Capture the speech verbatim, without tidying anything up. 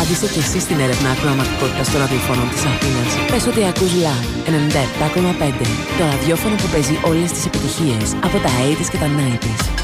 Μπήστε και εσύ στην έρευνα ακροαματικότητας των ραδιοφώνων της Αθήνας. Πες ότι ακούς Love ενενήντα επτά κόμμα πέντε, το ραδιόφωνο που παίζει όλες τις επιτυχίες από τα ογδόντα και τα ενενήντα.